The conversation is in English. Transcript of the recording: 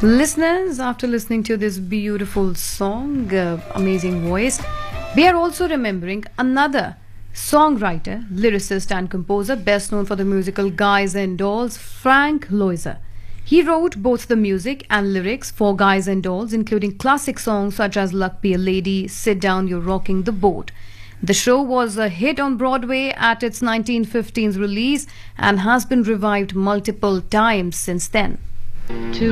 Listeners, after listening to this beautiful song, amazing voice, we are also remembering another songwriter, lyricist, and composer best known for the musical Guys and Dolls, Frank Loesser. He wrote both the music and lyrics for Guys and Dolls, including classic songs such as Luck Be a Lady, Sit Down, You're Rocking the Boat. The show was a hit on Broadway at its 1915's release and has been revived multiple times since then. To